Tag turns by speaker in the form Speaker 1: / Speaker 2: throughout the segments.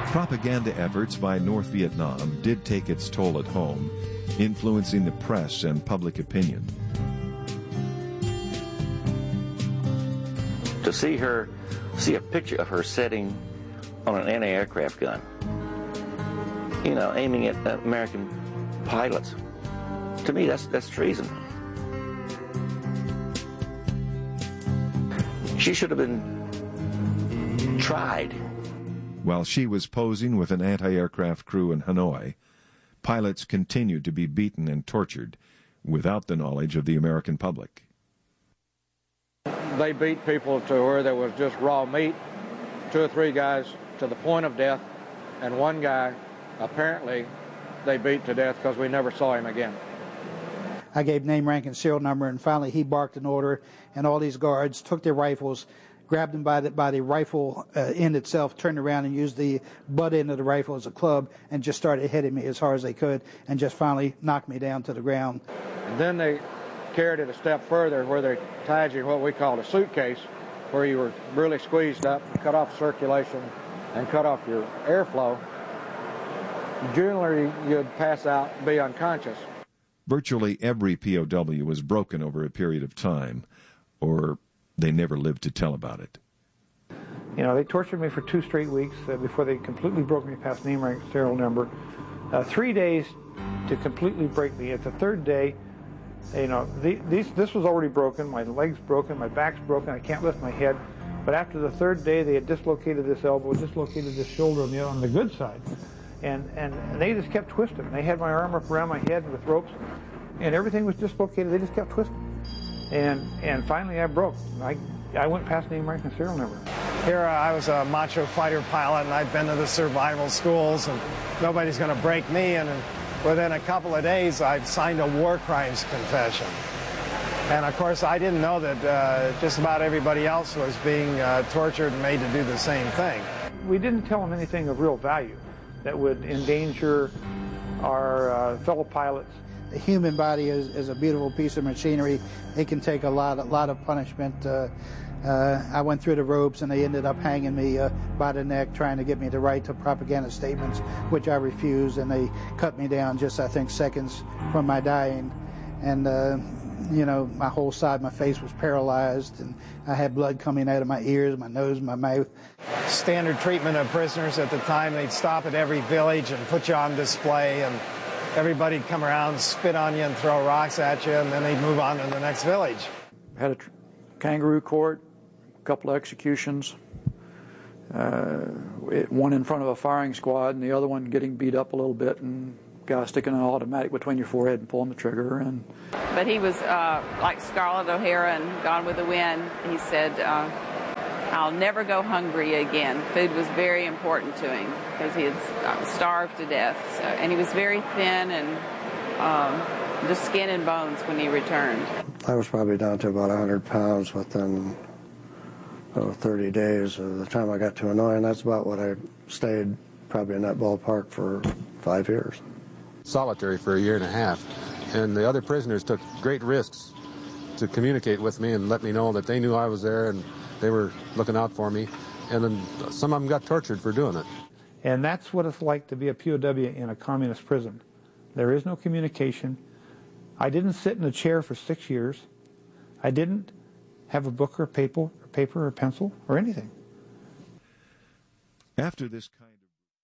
Speaker 1: Propaganda efforts by North Vietnam did take its toll at home, influencing the press and public opinion.
Speaker 2: To see a picture of her sitting on an anti-aircraft gun, aiming at American pilots, to me that's treason. She should have been tried.
Speaker 1: While she was posing with an anti-aircraft crew in Hanoi, pilots continued to be beaten and tortured without the knowledge of the American public.
Speaker 3: They beat people to where there was just raw meat, 2 or 3 guys to the point of death, and one guy, apparently, they beat to death because we never saw him again.
Speaker 4: I gave name, rank, and serial number, and finally he barked an order, and all these guards took their rifles, grabbed him by the rifle end itself, turned around and used the butt end of the rifle as a club, and just started hitting me as hard as they could, and just finally knocked me down to the ground.
Speaker 3: And then they carried it a step further, where they tied you in what we called a suitcase, where you were really squeezed up, cut off circulation, and cut off your airflow. Generally, you'd pass out, be unconscious.
Speaker 1: Virtually every POW was broken over a period of time, or they never lived to tell about it.
Speaker 5: They tortured me for 2 straight weeks before they completely broke me past name, rank, serial number. 3 days to completely break me. At the 3rd day, this was already broken. My leg's broken, my back's broken. I can't lift my head. But after the 3rd day, they had dislocated this elbow, dislocated this shoulder on the good side. And they just kept twisting. They had my arm up around my head with ropes, and everything was dislocated. They just kept twisting. And finally I broke. I went past name, rank, and serial number.
Speaker 6: Here I was a macho fighter pilot, and I'd been to the survival schools, and nobody's going to break me. And within a couple of days, I'd signed a war crimes confession. And of course, I didn't know that just about everybody else was being tortured and made to do the same thing.
Speaker 5: We didn't tell them anything of real value that would endanger our fellow pilots.
Speaker 4: The human body is a beautiful piece of machinery. It can take a lot of punishment. I went through the ropes, and they ended up hanging me by the neck, trying to get me to write the propaganda statements, which I refused, and they cut me down just, I think, seconds from my dying. And my whole side, my face was paralyzed, and I had blood coming out of my ears, my nose, my mouth.
Speaker 6: Standard treatment of prisoners at the time, they'd stop at every village and put you on display, and everybody'd come around, spit on you, and throw rocks at you, and then they'd move on to the next village.
Speaker 7: Had a kangaroo court, a couple of executions, one in front of a firing squad, and the other one getting beat up a little bit, and guy sticking an automatic between your forehead and pulling the trigger.
Speaker 8: But he was like Scarlett O'Hara in Gone with the Wind. He said, I'll never go hungry again. Food was very important to him because he had starved to death. And he was very thin and just skin and bones when he returned.
Speaker 9: I was probably down to about 100 pounds within 30 days of the time I got to Hanoi, and that's about what I stayed probably in that ballpark for 5 years.
Speaker 10: Solitary for 1.5 years, and the other prisoners took great risks to communicate with me and let me know that they knew I was there and they were looking out for me, and then some of them got tortured for doing it.
Speaker 5: And that's what it's like to be a POW in a communist prison. There is no communication. I didn't sit in a chair for 6 years. I didn't have a book or paper or pencil or anything.
Speaker 1: After this kind of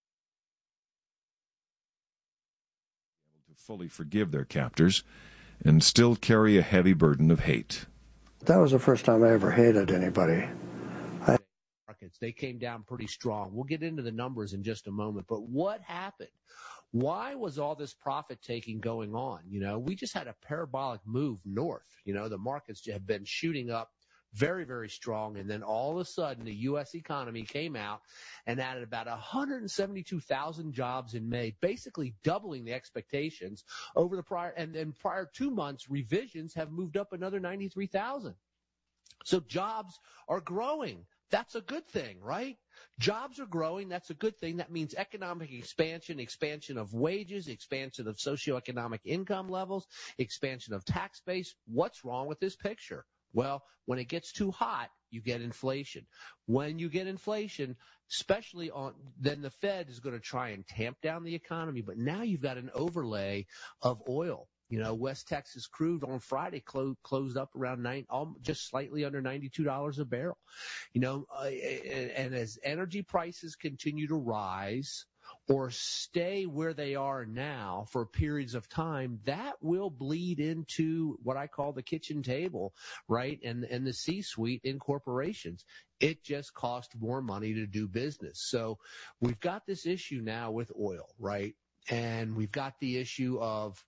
Speaker 1: able to fully forgive their captors and still carry a heavy burden of hate.
Speaker 9: That was the first time I ever hated anybody.
Speaker 11: They came down pretty strong. We'll get into the numbers in just a moment. But what happened? Why was all this profit taking going on? We just had a parabolic move north. The markets have been shooting up very, very strong. And then all of a sudden, the U.S. economy came out and added about 172,000 jobs in May, basically doubling the expectations over the prior. And then prior 2 months, revisions have moved up another 93,000. So jobs are growing. That's a good thing, right? Jobs are growing. That's a good thing. That means economic expansion of wages, expansion of socioeconomic income levels, expansion of tax base. What's wrong with this picture? Well, when it gets too hot, you get inflation. When you get inflation, then the Fed is going to try and tamp down the economy. But now you've got an overlay of oil. West Texas crude on Friday closed up around just slightly under $92 a barrel. And as energy prices continue to rise or stay where they are now for periods of time, that will bleed into what I call the kitchen table, right? And the C-suite in corporations. It just costs more money to do business. So we've got this issue now with oil, right? And we've got the issue of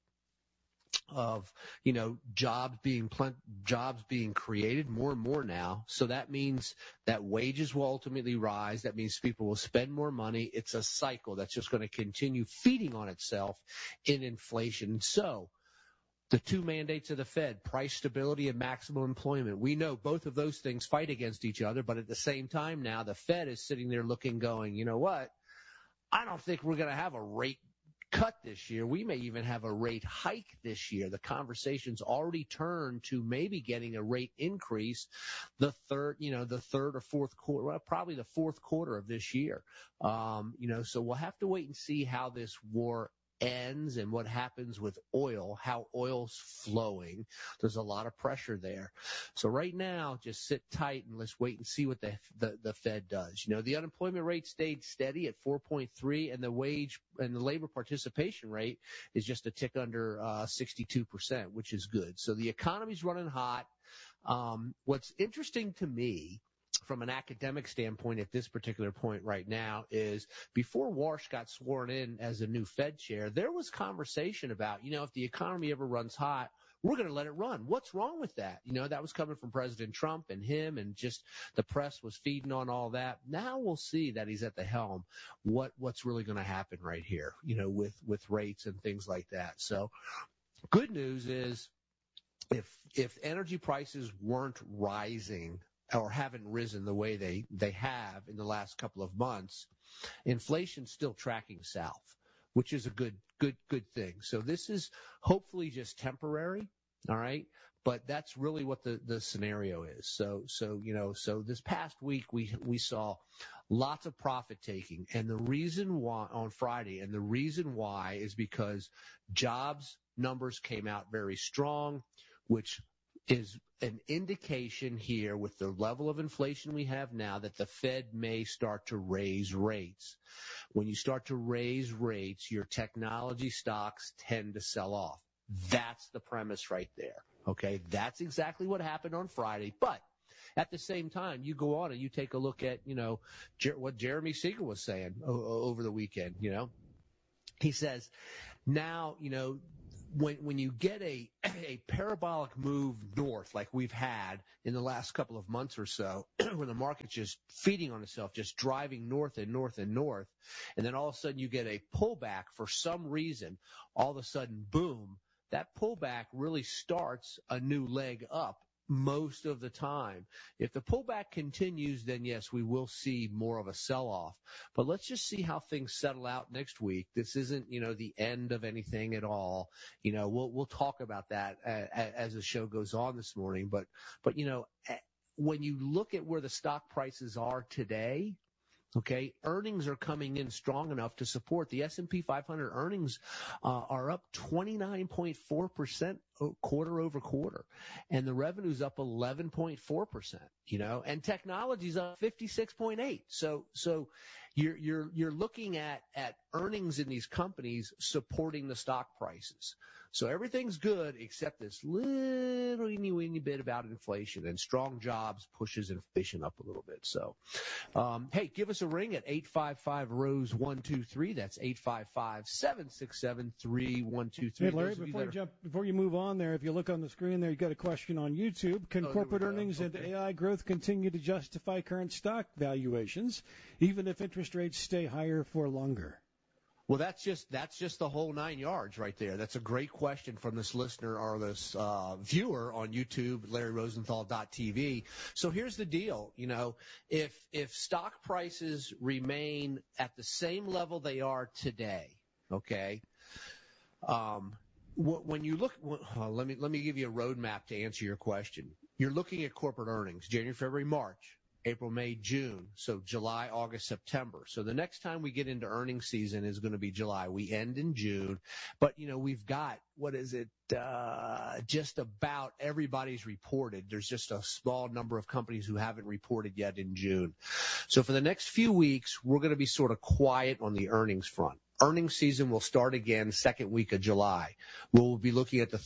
Speaker 11: jobs being created more and more now. So that means that wages will ultimately rise. That means people will spend more money. It's a cycle that's just going to continue feeding on itself in inflation. So the two mandates of the Fed, price stability and maximum employment. We know both of those things fight against each other, but at the same time now the Fed is sitting there going, you know what? I don't think we're going to have a rate cut this year. We may even have a rate hike this year. The conversation's already turned to maybe getting a rate increase the third or fourth quarter, well, probably the fourth quarter of this year. So we'll have to wait and see how this war ends and what happens with oil, how oil's flowing. There's a lot of pressure there. So right now, just sit tight and let's wait and see what the Fed does. The unemployment rate stayed steady at 4.3, and the wage and the labor participation rate is just a tick under 62%, which is good. So the economy's running hot. What's interesting to me from an academic standpoint at this particular point right now is before Warsh got sworn in as a new Fed chair, there was conversation about, if the economy ever runs hot, we're going to let it run. What's wrong with that? That was coming from President Trump and him, and just the press was feeding on all that. Now we'll see that he's at the helm. What's really going to happen right here, with rates and things like that. So good news is if energy prices weren't rising or haven't risen the way they have in the last couple of months, inflation's still tracking south, which is a good thing. So this is hopefully just temporary, all right? But that's really what the scenario is. So this past week we saw lots of profit taking, and the reason why on Friday, and the reason why is because jobs numbers came out very strong, which is an indication here with the level of inflation we have now that the Fed may start to raise rates. When you start to raise rates, your technology stocks tend to sell off. That's the premise right there. Okay, that's exactly what happened on Friday. But at the same time, you go on and you take a look at, what Jeremy Siegel was saying over the weekend. He says, now, when you get a parabolic move north like we've had in the last couple of months or so, where the market's just feeding on itself, just driving north and north and north, and then all of a sudden you get a pullback for some reason, all of a sudden, boom, that pullback really starts a new leg up most of the time. If the pullback continues, then yes, we will see more of a sell-off. But let's just see how things settle out next week. This isn't, the end of anything at all. We'll talk about that as the show goes on this morning. But when you look at where the stock prices are today, okay, earnings are coming in strong enough to support. The S&P 500 earnings are up 29.4% quarter over quarter, and the revenue's up 11.4%. And technology's up 56.8%. So you're looking at earnings in these companies supporting the stock prices. So everything's good except this little weeny bit about inflation, and strong jobs pushes inflation up a little bit. So, hey, give us a ring at 855-ROSE-123. That's 855-767-3123.
Speaker 12: Hey, Larry, before you move on there, if you look on the screen there, you've got a question on YouTube. Can corporate earnings and AI growth continue to justify current stock valuations, even if interest rates stay higher for longer?
Speaker 11: Well, that's just the whole 9 yards right there. That's a great question from this listener or this viewer on YouTube, LarryRosenthal.tv. So here's the deal. If stock prices remain at the same level they are today, okay, when you look, let me give you a roadmap to answer your question. you're looking at corporate earnings, January, February, March, April, May, June, so July, August, September. So the next time we get into earnings season is going to be July. We end in June, but we've got, just about everybody's reported. There's just a small number of companies who haven't reported yet in June. So for the next few weeks, we're going to be sort of quiet on the earnings front. Earnings season will start again second week of July. We'll be looking at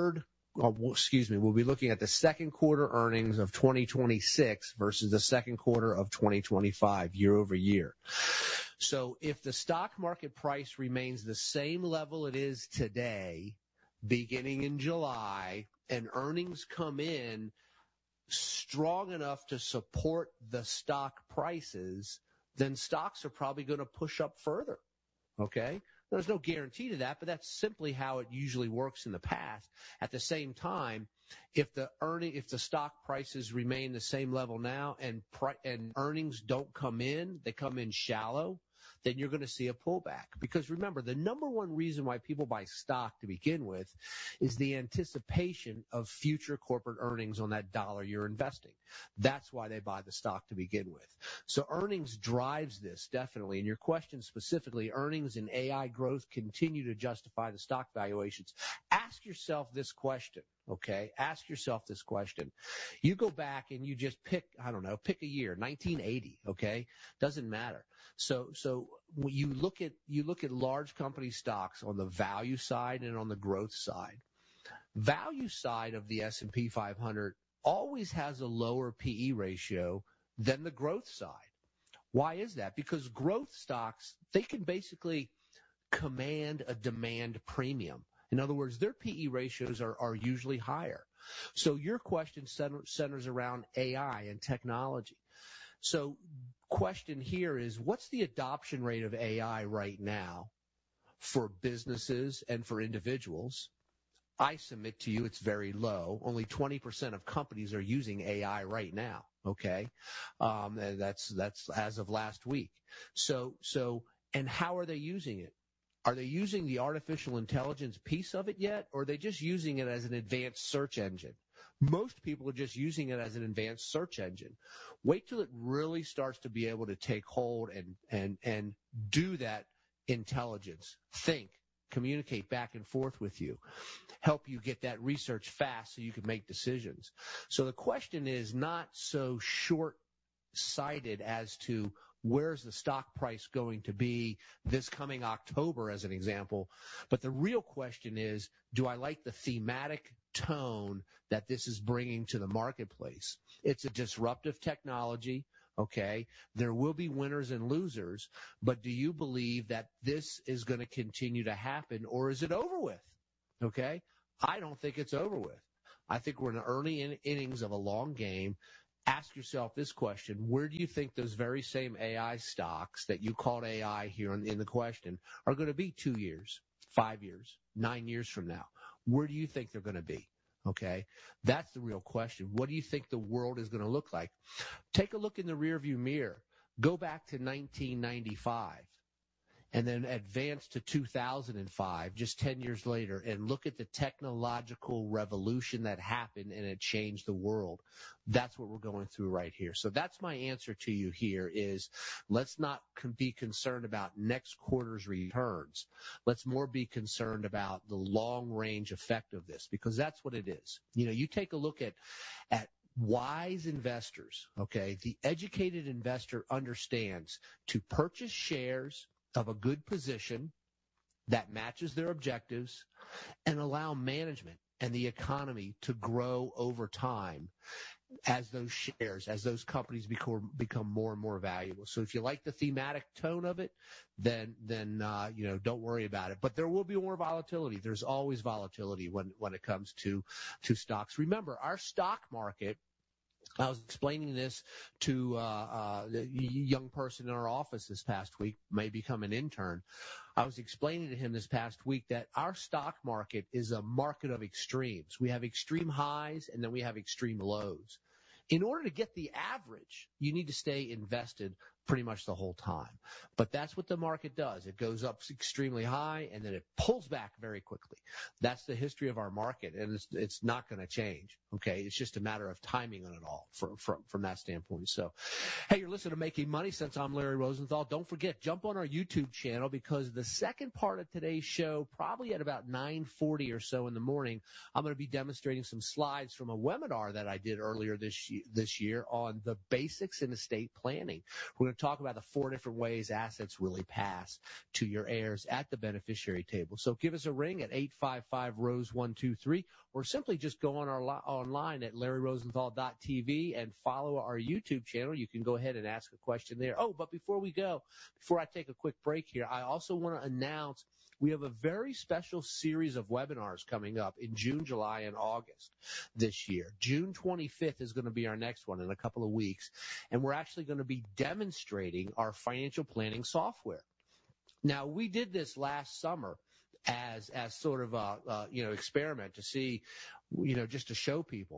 Speaker 11: we'll be looking at the second quarter earnings of 2026 versus the second quarter of 2025 year over year. So if the stock market price remains the same level it is today, beginning in July, and earnings come in strong enough to support the stock prices, then stocks are probably going to push up further. Okay? There's no guarantee to that, but that's simply how it usually works in the past. At the same time, if the stock prices remain the same level now and earnings don't come in, they come in shallow, then you're going to see a pullback. Because remember, the number one reason why people buy stock to begin with is the anticipation of future corporate earnings on that dollar you're investing. That's why they buy the stock to begin with. So earnings drives this, definitely. And your question specifically, earnings and AI growth continue to justify the stock valuations. Ask yourself this question, okay? Ask yourself this question. You go back and you just pick a year, 1980, okay? Doesn't matter. So when you look at large company stocks on the value side and on the growth side. Value side of the S&P 500 always has a lower PE ratio than the growth side. Why is that? Because growth stocks, they can basically command a demand premium. In other words, their PE ratios are usually higher. So your question centers around AI and technology. So question here is, what's the adoption rate of AI right now for businesses and for individuals? I submit to you it's very low. Only 20% of companies are using AI right now, okay? And that's as of last week. And how are they using it? Are they using the artificial intelligence piece of it yet, or are they just using it as an advanced search engine? Most people are just using it as an advanced search engine. Wait till it really starts to be able to take hold and do that intelligence. Think, communicate back and forth with you, help you get that research fast so you can make decisions. So the question is not so short-sighted as to where's the stock price going to be this coming October, as an example. But the real question is, do I like the thematic tone that this is bringing to the marketplace? It's a disruptive technology, okay? There will be winners and losers, but do you believe that this is going to continue to happen, or is it over with, okay? I don't think it's over with. I think we're in the early innings of a long game. Ask yourself this question: where do you think those very same AI stocks that you called AI here in the question are going to be 2 years, 5 years, 9 years from now? Where do you think they're going to be? Okay, that's the real question. What do you think the world is going to look like? Take a look in the rearview mirror. Go back to 1995. And then advance to 2005, just 10 years later, and look at the technological revolution that happened, and it changed the world. That's what we're going through right here. So that's my answer to you here is, let's not be concerned about next quarter's returns. Let's more be concerned about the long-range effect of this, because that's what it is. You take a look at wise investors, okay? The educated investor understands to purchase shares of a good position that matches their objectives and allow management and the economy to grow over time as those shares, as those companies become more and more valuable. So if you like the thematic tone of it, then don't worry about it. But there will be more volatility. There's always volatility when it comes to stocks. Remember, our stock market, I was explaining this to a young person in our office this past week, may become an intern. I was explaining to him this past week that our stock market is a market of extremes. We have extreme highs, and then we have extreme lows. In order to get the average, you need to stay invested pretty much the whole time. But that's what the market does. It goes up extremely high, and then it pulls back very quickly. That's the history of our market, and it's not going to change, okay? It's just a matter of timing on it all from that standpoint. So, hey, you're listening to Making Money Sense. I'm Larry Rosenthal. Don't forget, jump on our YouTube channel, because the second part of today's show, probably at about 9:40 or so in the morning, I'm going to be demonstrating some slides from a webinar that I did earlier this year on the basics in estate planning. We're going to talk about the 4 different ways assets really pass to your heirs at the beneficiary table. So give us a ring at 855-ROSE-123, or simply just go on online at LarryRosenthal.tv and follow our YouTube channel. You can go ahead and ask a question there. Oh, but before I take a quick break here, I also want to announce we have a very special series of webinars coming up in June, July, and August this year. June 25th is going to be our next one in a couple of weeks, and we're actually going to be demonstrating our financial planning software. Now, we did this last summer as sort of a experiment to see, just to show people.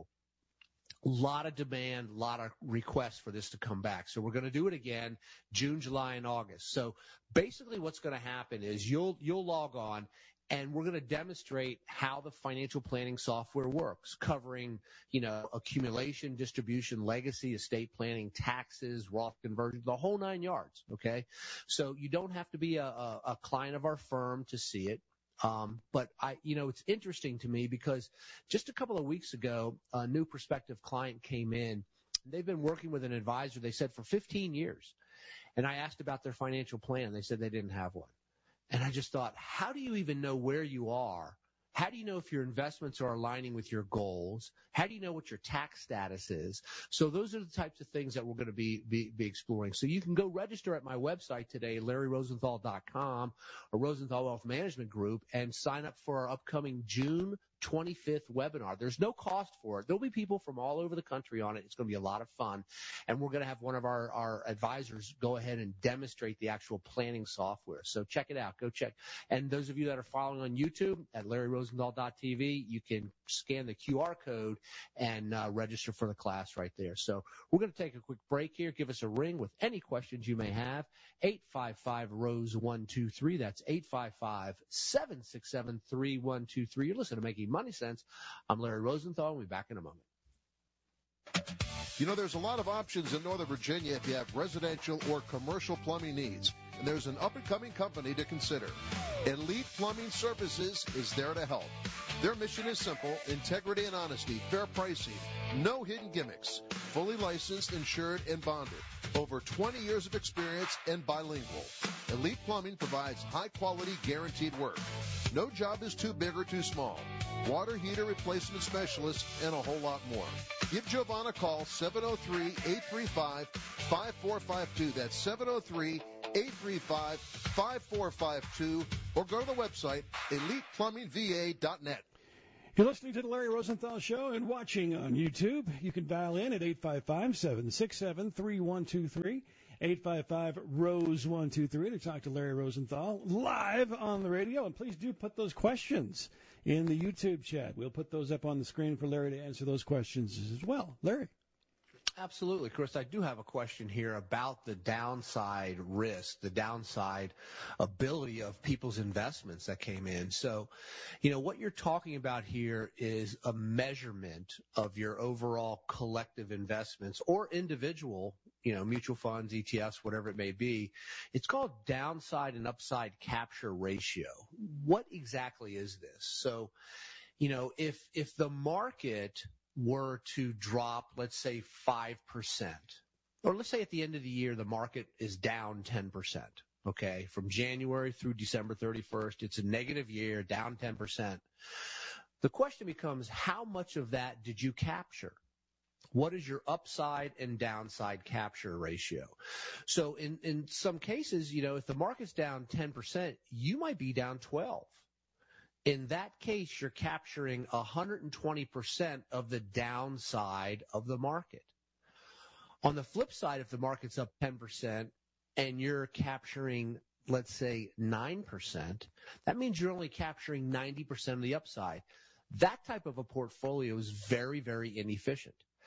Speaker 11: A lot of demand, a lot of requests for this to come back. So we're going to do it again June, July, and August. So basically what's going to happen is you'll log on, and we're going to demonstrate how the financial planning software works, covering, accumulation, distribution, legacy, estate planning, taxes, Roth conversion, the whole 9 yards, okay? So you don't have to be a client of our firm to see it. But it's interesting to me because just a couple of weeks ago, a new prospective client came in. They've been working with an advisor, they said, for 15 years. And I asked about their financial plan. They said they didn't have one. And I just thought, how do you even know where you are? How do you know if your investments are aligning with your goals? How do you know what your tax status is? So those are the types of things that we're going to be exploring. So you can go register at my website today, LarryRosenthal.com or Rosenthal Wealth Management Group, and sign up for our upcoming June 25th webinar. There's no cost for it. There'll be people from all over the country on it. It's going to be a lot of fun. And we're going to have one of our advisors go ahead and demonstrate the actual planning software. So check it out. Go check. And those of you that are following on YouTube at LarryRosenthal.tv, you can scan the QR code and register for the class right there. So we're going to take a quick break here. Give us a ring with any questions you may have. 855-ROSE-123. That's 855-767-3123. You're listening to Making Money Sense. I'm Larry Rosenthal. We'll be back in a moment.
Speaker 13: There's a lot of options in Northern Virginia if you have residential or commercial plumbing needs, and there's an up-and-coming company to consider. Elite Plumbing Services is there to help. Their mission is simple: integrity and honesty, fair pricing, no hidden gimmicks, fully licensed, insured, and bonded. Over 20 years of experience and bilingual. Elite Plumbing provides high-quality, guaranteed work. No job is too big or too small. Water heater replacement specialist, and a whole lot more. Give Giovanna a call, 703-835-5452. That's 703-835-5452. Or go to the website, eliteplumbingva.net.
Speaker 12: You're listening to the Larry Rosenthal Show and watching on YouTube. You can dial in at 855-767-3123. 855-ROSE-123 to talk to Larry Rosenthal live on the radio. And please do put those questions in the YouTube chat. We'll put those up on the screen for Larry to answer those questions as well. Larry.
Speaker 11: Absolutely, Chris. I do have a question here about the downside risk, the downside ability of people's investments that came in. So, what you're talking about here is a measurement of your overall collective investments or individual, mutual funds, ETFs, whatever it may be. It's called downside and upside capture ratio. What exactly is this? So, if the market were to drop, let's say 5%, or let's say at the end of the year, the market is down 10%, okay? From January through December 31st, it's a negative year, down 10%. The question becomes, how much of that did you capture? What is your upside and downside capture ratio? So in some cases, if the market's down 10%, you might be down 12%. In that case, you're capturing 120% of the downside of the market. On the flip side, if the market's up 10% and you're capturing, let's say, 9%, that means you're only capturing 90% of the upside. That type of a portfolio is very, very inefficient.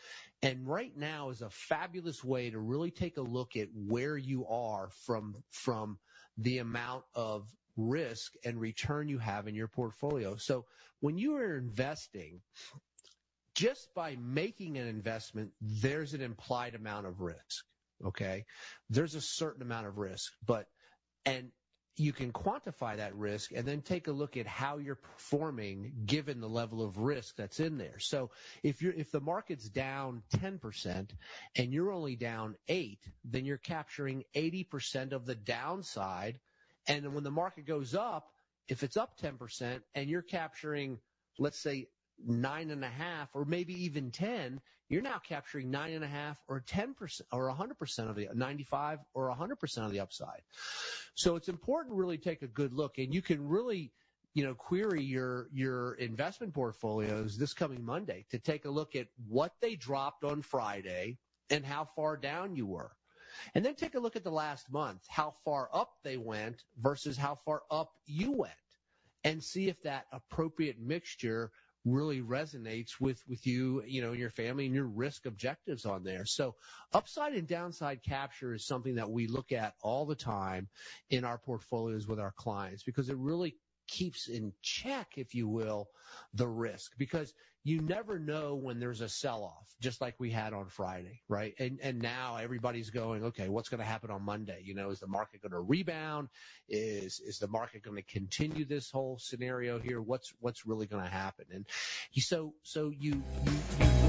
Speaker 11: And right now is a fabulous way to really take a look at where you are from the amount of risk and return you have in your portfolio. So when you are investing, just by making an investment, there's an implied amount of risk, okay? There's a certain amount of risk, and you can quantify that risk and then take a look at how you're performing given the level of risk that's in there. So if the market's down 10% and you're only down 8%, then you're capturing 80% of the downside. And when the market goes up, if it's up 10% and you're capturing, let's say, 9.5 or maybe even 10, you're now capturing 9.5 or 10% or 100% of the 95 or 100% of the upside. So it's important to really take a good look, and you can really, query your investment portfolios this coming Monday to take a look at what they dropped on Friday and how far down you were. And then take a look at the last month, how far up they went versus how far up you went, and see if that appropriate mixture really resonates with you, your family and your risk objectives on there. So upside and downside capture is something that we look at all the time in our portfolios with our clients, because it really keeps in check, if you will, the risk, because you never know when there's a sell-off, just like we had on Friday, right? And now everybody's going, okay, what's going to happen on Monday? Is the market going to rebound? Is the market going to continue this whole scenario here? What's really going to happen? And so you